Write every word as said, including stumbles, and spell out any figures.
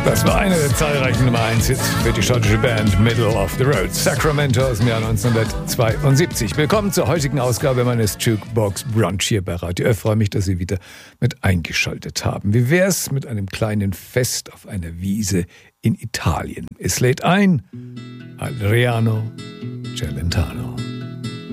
Das war eine der zahlreichen Nummer eins Hits für die schottische Band Middle of the Road, Sacramento aus dem Jahr neunzehnhundertzweiundsiebzig. Willkommen zur heutigen Ausgabe meines Jukebox Brunch hier bei Radio F. Ich freue mich, dass Sie wieder mit eingeschaltet haben. Wie wär's mit einem kleinen Fest auf einer Wiese in Italien? Es lädt ein Adriano Celentano.